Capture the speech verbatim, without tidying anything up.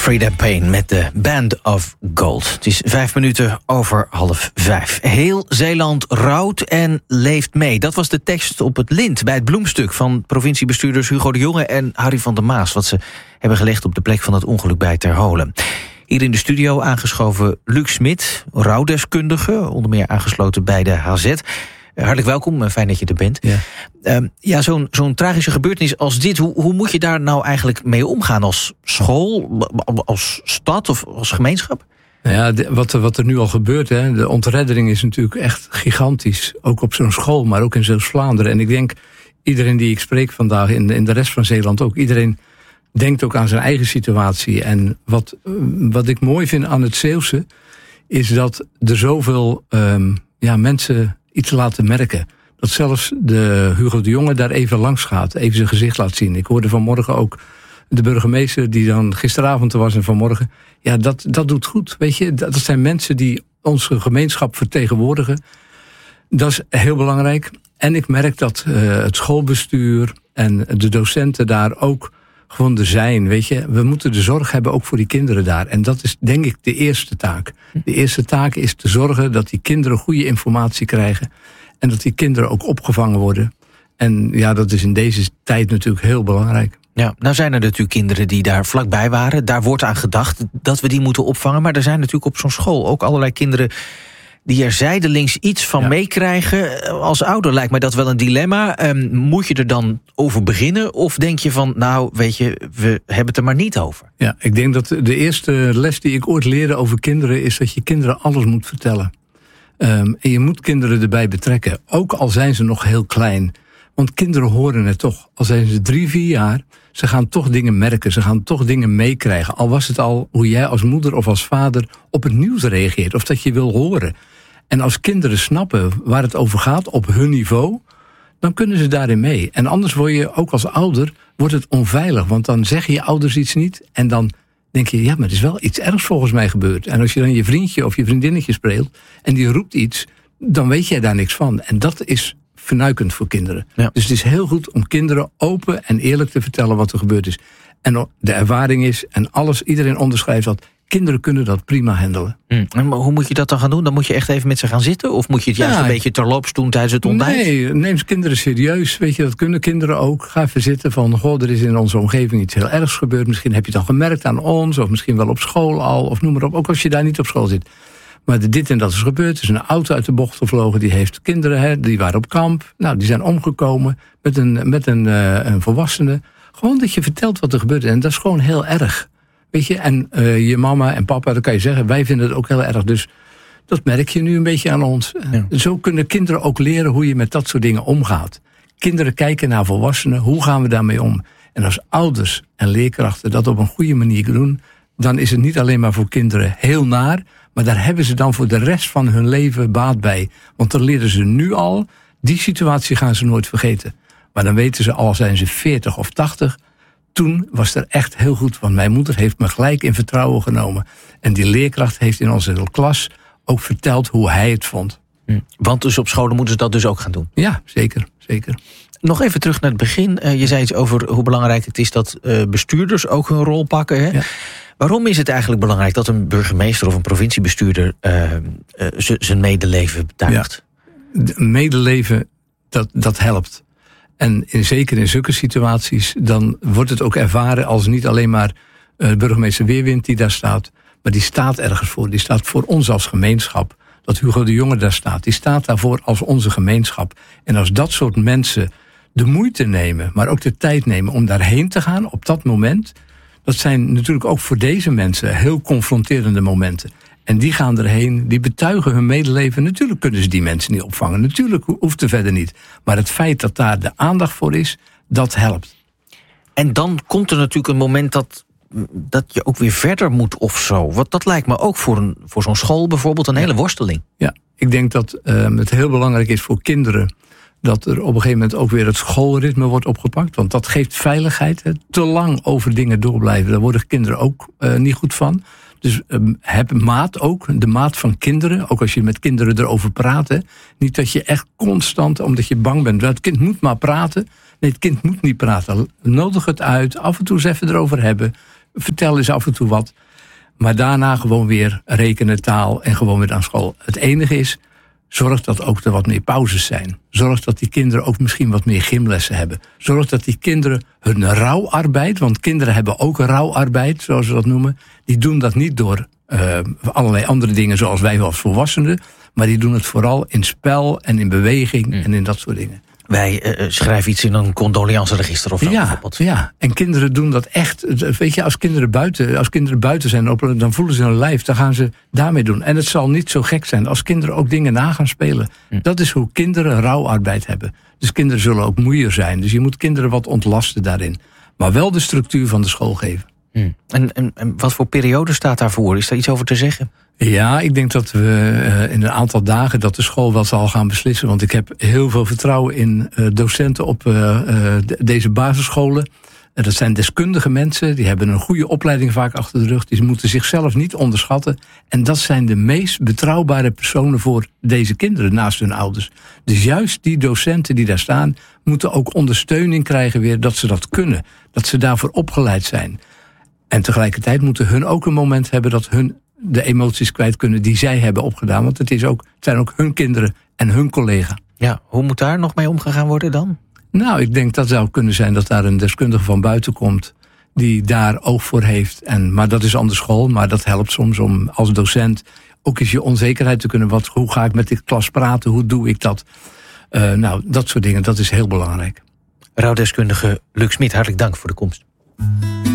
Freedom Pain met de Band of Gold. Het is vijf minuten over half vijf. Heel Zeeland rouwt en leeft mee. Dat was de tekst op het lint bij het bloemstuk van provinciebestuurders Hugo de Jonge en Harry van der Maas, wat ze hebben gelegd op de plek van het ongeluk bij Ter Holen. Hier in de studio aangeschoven Luc Smit, rouwdeskundige, onder meer aangesloten bij de H Z. Hartelijk welkom, fijn dat je er bent. Ja, uh, ja zo'n, zo'n tragische gebeurtenis als dit, hoe, hoe moet je daar nou eigenlijk mee omgaan als school, als stad of als gemeenschap? Ja, de, wat, er, wat er nu al gebeurt, hè, de ontreddering is natuurlijk echt gigantisch. Ook op zo'n school, maar ook in Zeeuws-Vlaanderen. En ik denk, iedereen die ik spreek vandaag, in, in de rest van Zeeland ook, iedereen denkt ook aan zijn eigen situatie. En wat, wat ik mooi vind aan het Zeeuwse, is dat er zoveel um, ja, mensen iets laten merken. Dat zelfs de Hugo de Jonge daar even langs gaat, even zijn gezicht laat zien. Ik hoorde vanmorgen ook de burgemeester die dan gisteravond er was en vanmorgen. Ja, dat, dat doet goed, weet je. Dat zijn mensen die onze gemeenschap vertegenwoordigen. Dat is heel belangrijk. En ik merk dat uh, het schoolbestuur en de docenten daar ook gewoon er zijn, weet je. We moeten de zorg hebben ook voor die kinderen daar. En dat is denk ik de eerste taak. De eerste taak is te zorgen dat die kinderen goede informatie krijgen. En dat die kinderen ook opgevangen worden. En ja, dat is in deze tijd natuurlijk heel belangrijk. Ja, nou zijn er natuurlijk kinderen die daar vlakbij waren. Daar wordt aan gedacht dat we die moeten opvangen. Maar er zijn natuurlijk op zo'n school ook allerlei kinderen die er zijdelings iets van ja. meekrijgen. Als ouder lijkt mij dat wel een dilemma. Um, moet je er dan over beginnen? Of denk je van, nou, weet je, we hebben het er maar niet over? Ja, ik denk dat de eerste les die ik ooit leerde over kinderen is dat je kinderen alles moet vertellen. Um, en je moet kinderen erbij betrekken. Ook al zijn ze nog heel klein. Want kinderen horen het toch. Al zijn ze drie, vier jaar, ze gaan toch dingen merken. Ze gaan toch dingen meekrijgen. Al was het al hoe jij als moeder of als vader op het nieuws reageert. Of dat je wil horen. En als kinderen snappen waar het over gaat op hun niveau, dan kunnen ze daarin mee. En anders word je ook als ouder, wordt het onveilig. Want dan zeggen je ouders iets niet en dan denk je, ja, maar er is wel iets ergs volgens mij gebeurd. En als je dan je vriendje of je vriendinnetje speelt en die roept iets, dan weet jij daar niks van. En dat is vernuikend voor kinderen. Ja. Dus het is heel goed om kinderen open en eerlijk te vertellen wat er gebeurd is. En de ervaring is, en alles, iedereen onderschrijft dat, kinderen kunnen dat prima handelen. Hmm. En hoe moet je dat dan gaan doen? Dan moet je echt even met ze gaan zitten? Of moet je het juist ja, een beetje terloops doen tijdens het ontbijt? Nee, neem kinderen serieus. Weet je, dat kunnen kinderen ook. Ga even zitten van, goh, er is in onze omgeving iets heel ergs gebeurd. Misschien heb je het al gemerkt aan ons, of misschien wel op school al, of noem maar op. Ook als je daar niet op school zit. Maar dit en dat is gebeurd. Er is een auto uit de bocht gevlogen. Die heeft kinderen, hè, die waren op kamp. Nou, die zijn omgekomen met een, met een, uh, een volwassene. Gewoon dat je vertelt wat er gebeurt. En dat is gewoon heel erg. Weet je, en uh, je mama en papa, dat kan je zeggen, wij vinden het ook heel erg. Dus dat merk je nu een beetje aan ons. Ja. Zo kunnen kinderen ook leren hoe je met dat soort dingen omgaat. Kinderen kijken naar volwassenen, hoe gaan we daarmee om? En als ouders en leerkrachten dat op een goede manier doen, dan is het niet alleen maar voor kinderen heel naar, maar daar hebben ze dan voor de rest van hun leven baat bij. Want dan leren ze nu al, die situatie gaan ze nooit vergeten. Maar dan weten ze, al zijn ze veertig of tachtig... Toen was er echt heel goed, want mijn moeder heeft me gelijk in vertrouwen genomen. En die leerkracht heeft in onze klas ook verteld hoe hij het vond. Hm. Want dus op scholen moeten ze dat dus ook gaan doen? Ja, zeker, zeker. Nog even terug naar het begin. Uh, je zei iets over hoe belangrijk het is dat uh, bestuurders ook hun rol pakken. Hè? Ja. Waarom is het eigenlijk belangrijk dat een burgemeester of een provinciebestuurder uh, uh, z- zijn medeleven betuigt? Ja. Medeleven, dat, dat helpt. En in, zeker in zulke situaties, dan wordt het ook ervaren als niet alleen maar uh, burgemeester Weerwind die daar staat, maar die staat ergens voor. Die staat voor ons als gemeenschap. Dat Hugo de Jonge daar staat, die staat daarvoor als onze gemeenschap. En als dat soort mensen de moeite nemen, maar ook de tijd nemen om daarheen te gaan op dat moment, dat zijn natuurlijk ook voor deze mensen heel confronterende momenten. En die gaan erheen, die betuigen hun medeleven. Natuurlijk kunnen ze die mensen niet opvangen. Natuurlijk hoeft het verder niet. Maar het feit dat daar de aandacht voor is, dat helpt. En dan komt er natuurlijk een moment dat, dat je ook weer verder moet of zo. Want dat lijkt me ook voor, een, voor zo'n school bijvoorbeeld een hele worsteling. Ja, ik denk dat uh, het heel belangrijk is voor kinderen dat er op een gegeven moment ook weer het schoolritme wordt opgepakt. Want dat geeft veiligheid. Hè. Te lang over dingen doorblijven, daar worden kinderen ook uh, niet goed van. Dus um, heb maat ook, de maat van kinderen. Ook als je met kinderen erover praat. Hè. Niet dat je echt constant, omdat je bang bent, het kind moet maar praten. Nee, het kind moet niet praten. Nodig het uit, af en toe eens even erover hebben. vertel eens af en toe wat. Maar daarna gewoon weer rekenen, taal en gewoon weer aan school. Het enige is, zorg dat ook er wat meer pauzes zijn. Zorg dat die kinderen ook misschien wat meer gymlessen hebben. Zorg dat die kinderen hun rouwarbeid, want kinderen hebben ook een rouwarbeid, zoals we dat noemen. Die doen dat niet door uh, allerlei andere dingen zoals wij als volwassenen. Maar die doen het vooral in spel en in beweging mm. en in dat soort dingen. Wij uh, schrijven iets in een condoleanceregister of zo. Ja, bijvoorbeeld. Ja, en kinderen doen dat echt. Weet je, als kinderen buiten, als kinderen buiten zijn, dan voelen ze hun lijf, dan gaan ze daarmee doen. En het zal niet zo gek zijn als kinderen ook dingen na gaan spelen. Hm. Dat is hoe kinderen rouwarbeid hebben. Dus kinderen zullen ook moeier zijn. Dus je moet kinderen wat ontlasten daarin. Maar wel de structuur van de school geven. Hm. En, en, en wat voor periode staat daarvoor? Is daar iets over te zeggen? Ja, ik denk dat we uh, in een aantal dagen dat de school wel zal gaan beslissen. Want ik heb heel veel vertrouwen in uh, docenten op uh, uh, de, deze basisscholen. Uh, dat zijn deskundige mensen, die hebben een goede opleiding vaak achter de rug. Die moeten zichzelf niet onderschatten. En dat zijn de meest betrouwbare personen voor deze kinderen naast hun ouders. Dus juist die docenten die daar staan, moeten ook ondersteuning krijgen weer dat ze dat kunnen. Dat ze daarvoor opgeleid zijn. En tegelijkertijd moeten hun ook een moment hebben dat hun de emoties kwijt kunnen die zij hebben opgedaan. Want het, is ook, het zijn ook hun kinderen en hun collega. Ja, hoe moet daar nog mee omgegaan worden dan? Nou, ik denk dat zou kunnen zijn dat daar een deskundige van buiten komt die daar oog voor heeft. En, maar dat is aan de school, maar dat helpt soms om als docent ook eens je onzekerheid te kunnen. Wat, hoe ga ik met de klas praten? Hoe doe ik dat? Uh, nou, dat soort dingen, dat is heel belangrijk. Rouwdeskundige Luc Smit, hartelijk dank voor de komst.